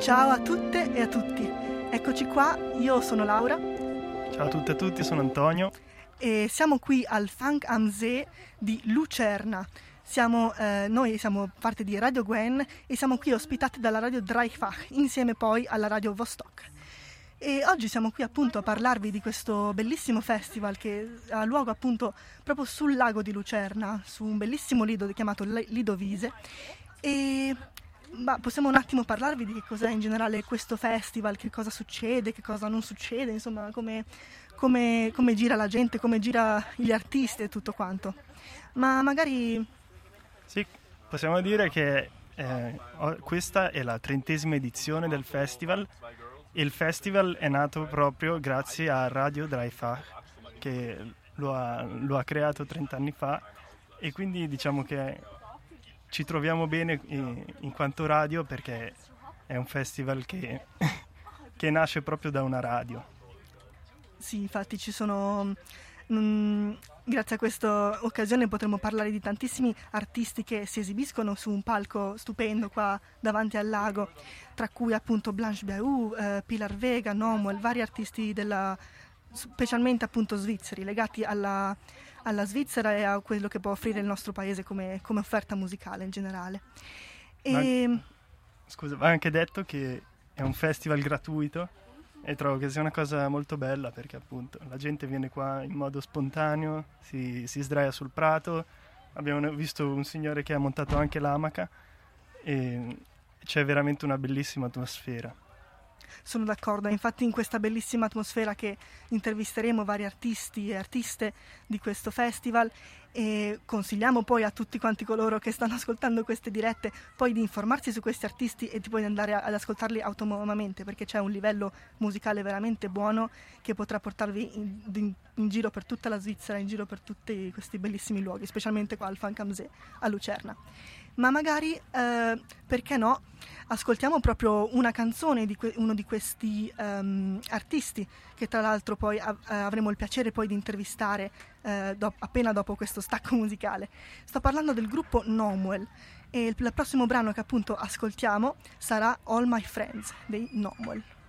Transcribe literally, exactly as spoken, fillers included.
Ciao a tutte e a tutti, eccoci qua, io sono Laura. Ciao a tutte e a tutti, sono Antonio. E siamo qui al Funk am See di Lucerna. Siamo, eh, noi siamo parte di Radio Gwen e siamo qui ospitati dalla Radio Dreifach, insieme poi alla Radio Vostok. E oggi siamo qui appunto a parlarvi di questo bellissimo festival che ha luogo appunto proprio sul lago di Lucerna, su un bellissimo lido chiamato Lido Vise. E ma possiamo un attimo parlarvi di che cos'è in generale questo festival, che cosa succede, che cosa non succede, insomma come, come, come gira la gente, come gira gli artisti e tutto quanto. Ma magari... Sì, possiamo dire che eh, questa è la trentesima edizione del festival. Il festival è nato proprio grazie a Radio Dreifach, che lo ha, lo ha creato trent'anni fa, e quindi diciamo che ci troviamo bene in quanto radio perché è un festival che, che nasce proprio da una radio. Sì, infatti ci sono... Mh, grazie a questa occasione potremo parlare di tantissimi artisti che si esibiscono su un palco stupendo qua davanti al lago, tra cui appunto Blanche Biaou, eh, Pilar Vega, Nomuel, vari artisti della, specialmente appunto svizzeri, legati alla, alla Svizzera e a quello che può offrire il nostro paese come, come offerta musicale in generale. E... Ma, scusa, va anche detto che è un festival gratuito. E trovo che sia una cosa molto bella perché appunto la gente viene qua in modo spontaneo, si, si sdraia sul prato. Abbiamo visto un signore che ha montato anche l'amaca e c'è veramente una bellissima atmosfera. Sono d'accordo, infatti in questa bellissima atmosfera che intervisteremo vari artisti e artiste di questo festival e consigliamo poi a tutti quanti coloro che stanno ascoltando queste dirette poi di informarsi su questi artisti e di poi andare ad ascoltarli autonomamente, perché c'è un livello musicale veramente buono che potrà portarvi in, in, in giro per tutta la Svizzera, in giro per tutti questi bellissimi luoghi, specialmente qua al Funk am See a Lucerna. Ma magari, eh, perché no, ascoltiamo proprio una canzone di que- uno di questi um, artisti che tra l'altro poi av- avremo il piacere poi di intervistare eh, do- appena dopo questo stacco musicale. Sto parlando del gruppo Nomuel e il, il prossimo brano che appunto ascoltiamo sarà All My Friends dei Nomuel.